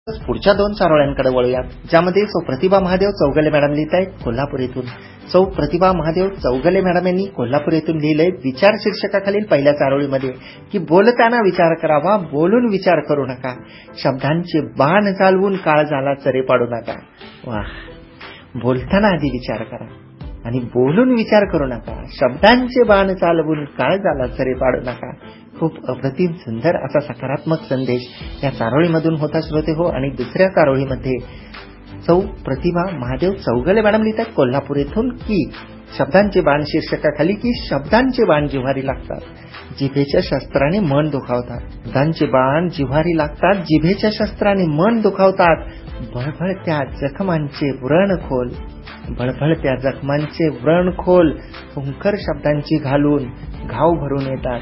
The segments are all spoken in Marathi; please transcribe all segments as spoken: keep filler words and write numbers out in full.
पुढच्या दोन चारोळ्यांकडे वळूयात, ज्यामध्ये सौ प्रतिभा महादेव चौगले मॅडम लिहित आहेत कोल्हापूर येथून. सौ प्रतिभा महादेव चौगले मॅडम यांनी कोल्हापूर येथून लिहिलंय विचार शीर्षकाखालील पहिल्या चारोळीमध्ये की बोलताना विचार करावा, बोलून विचार करू नका, शब्दांचे बाण चालवून काळ झाला चरे पाडू नका. वाह, बोलताना आधी विचार करा आणि बोलून विचार करू नका, शब्दांचे बाण चालवून काळ झाला चरे पाडू नका. खूप अप्रतिम सुंदर असा सकारात्मक संदेश या चारोळीमधून होता श्रोते हो. आणि दुसऱ्या चारोळीमध्ये सौ प्रतिभा महादेव चौगले मॅडम लिहितात कोल्हापूर येथून की शब्दांचे बाण शीर्षकाखाली की शब्दांचे बाण जिव्हारी लागतात, जिभेच्या शस्त्राने मन दुखावतात. शब्दांचे बाण जिव्हारी लागतात, जिभेच्या शस्त्राने मन दुखावतात. भळभळत्या जखमांचे व्रण खोल, भळभळत्या जखमांचे व्रण खोल फुंकर शब्दांची घालून घाव भरून येतात,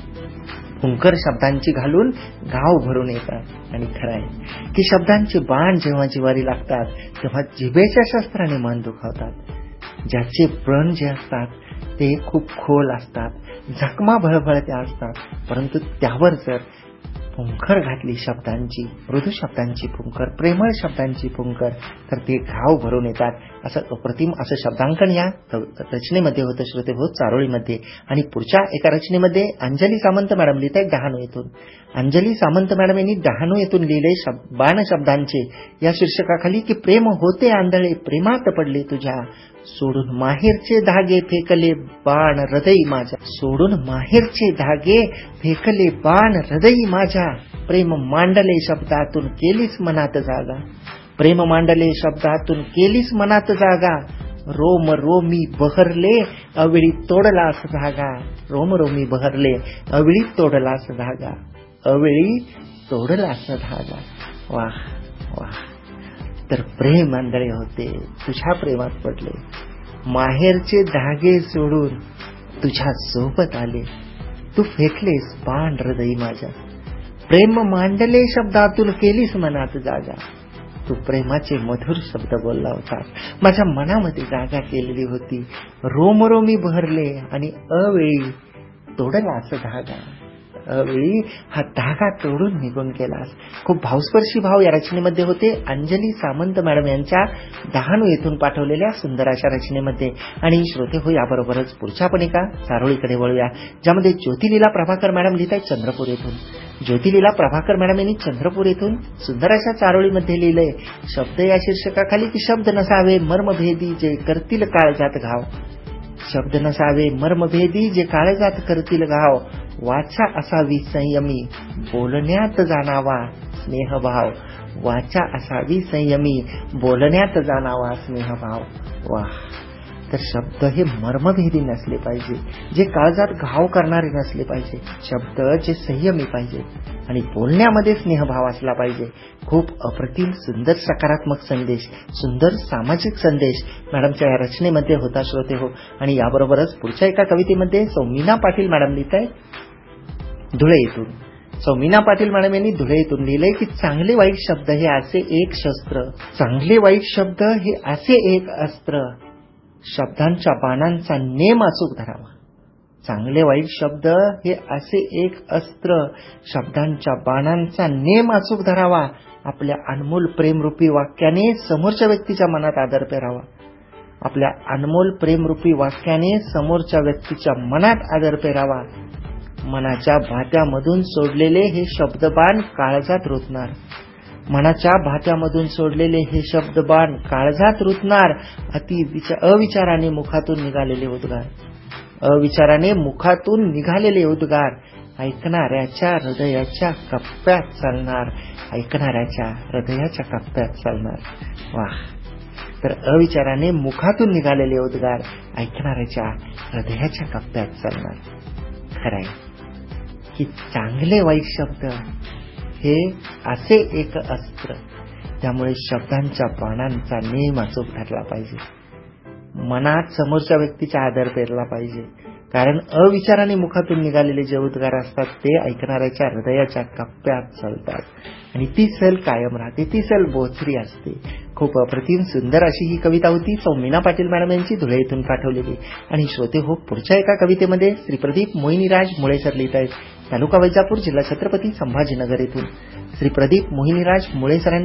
फुंकर शब्दांची घालून घाव भरून येतात. आणि खरं आहे की शब्दांचे बाण जेव्हा जिवारी लागतात तेव्हा जिभेच्या शस्त्राने मन दुखावतात. ज्याचे व्रण जे असतात ते खूप खोल असतात, जखमा भळभळत्या असतात, परंतु त्यावर जर फुंकर घातली शब्दांची, मृदू शब्दांची फुंकर, प्रेमळ शब्दांची फुंकर, तर ते घाव भरून येतात. असं अप्रतिम असं शब्दांकन या रचनेमध्ये होतं श्रोते हो चारोळीमध्ये. आणि पुढच्या एका रचनेमध्ये अंजली सामंत मॅडम लिहित आहेत डहाणू येथून. अंजली सामंत मॅडम यांनी डहाणू येथून लिहिले शब, बाण शब्दांचे या शीर्षकाखाली की प्रेम होते आंधळे, प्रेमात पडले तुझ्या, सोडून माहेरचे धागे फेकले बाण हृदयी माझ्या, सोडून माहेरचे धागे फेकले बाण हृदयी माझ्या, प्रेम मांडले शब्दातून केलीच मनात जागा, प्रेम मांडले शब्दातून केलीच मनात जागा, रोम रोमी बहरले अविळी तोडलास धागा, रोम रोमी बहरले अविळी तोडलास धागा, अविळी तोडलास धागा. वाह वाह. तर प्रेम आंधळे होते, तुझ्या प्रेमात पडले, माहेरचे धागे सोडून तुझ्या सोबत आले, तू फेकलेस बाण हृदयी माझ्या, प्रेम मांडले शब्दातून केलीस मनात जागा, तू प्रेमाचे मधुर शब्द बोलला होता, माझ्या मनामध्ये जागा केलेली होती, रोमरोमी भरले आणि अवेळी तोडला असं धागा, अवेळी हा धागा तोडून निघून गेलास. खूप भावस्पर्शी भाव या रचनेमध्ये होते अंजली सामंत मॅडम यांच्या डहाणू येथून पाठवलेल्या सुंदर अशा रचनेमध्ये. आणि श्रोते हो, याबरोबरच पुढच्या पण एका चारोळीकडे वळूया, ज्यामध्ये ज्योतिलीला प्रभाकर मॅडम लिहित आहेत चंद्रपूर येथून. ज्योतिलीला प्रभाकर मॅडम यांनी चंद्रपूर येथून सुंदर अशा चारोळीमध्ये लिहिलंय शब्द या शीर्षकाखाली की शब्द नसावे मर्मभेदी जे करतील काळजात घाव, शब्द नसावे मर्मभेदी जे काळजात करतील घाव, वाचा असावी संयमी बोलण्यात जाणावा स्नेहभाव, वाचा असावी संयमी बोलण्यात जाणावा स्नेहभाव. वाह. तर शब्द हे मर्मभेदी नसले पाहिजे, जे काळजात घाव करणारे नसले पाहिजे, शब्द जे संयमी पाहिजे आणि बोलण्यामध्ये स्नेहभाव असला पाहिजे. खूप अप्रतिम सुंदर सकारात्मक संदेश, सुंदर सामाजिक संदेश मॅडमच्या या रचनेमध्ये होता श्रोते हो. आणि याबरोबरच पुढच्या एका कवितेमध्ये सौमीना पाटील मॅडम लिहित आहेत धुळे येथून. सौमीना पाटील मॅडम यांनी धुळे येथून लिहिलंय की चांगले वाईट शब्द हे असे एक शस्त्र, चांगले वाईट शब्द हे असे एक अस्त्र, शब्दांच्या बाणांचा नेम अचूक धरावा. चांगले वाईट शब्द हे असे एक अस्त्र, शब्दांच्या बाणांचा नेम अचूक धरावा, आपल्या अनमोल प्रेमरूपी वाक्याने समोरच्या व्यक्तीच्या मनात आदर पेरावा, आपल्या अनमोल प्रेमरूपी वाक्याने समोरच्या व्यक्तीच्या मनात आदर पेरावा. मनाच्या भात्यामधून सोडलेले हे शब्दबाण काळजात रुतणार, मनाच्या भात्यामधून सोडलेले हे शब्दबाण काळजात रुतणार, अति अविचाराने मुखातून निघालेले उद्गार, अविचाराने मुखातून निघालेले उद्गार ऐकणाऱ्याच्या हृदयाच्या कप्प्यात चालणार, ऐकणाऱ्याच्या हृदयाच्या कप्प्यात चालणार. वाह. तर अविचाराने मुखातून निघालेले उद्गार ऐकणाऱ्याच्या हृदयाच्या कप्प्यात चालणार. खरंय की चांगले वाईट शब्द हे असे एक अस्त्र, त्यामुळे शब्दांच्या बाणांचा नेम अचूक धरला पाहिजे, मनात समोरच्या व्यक्तीचा आदर पेरला पाहिजे, कारण अविचाराने मुखातून निघालेले जे उद्गार असतात ते ऐकणाऱ्याच्या हृदयाच्या कप्प्यात चालतात आणि ती सल कायम राहते, ती सल बोचरी असते. खूप अप्रतिम सुंदर अशी ही कविता होती सौमीना पाटील मॅडम यांची धुळे येथून पाठवलेली. आणि श्रोते हो, पुढच्या एका कवितेमध्ये श्री प्रदीप मोहिनीराज मुळे सर लिहित आहेत तालुका वैजापूर जिल्हा छत्रपती संभाजीनगर येथून. श्री प्रदीप मोहिनीराज मुळे सरांनी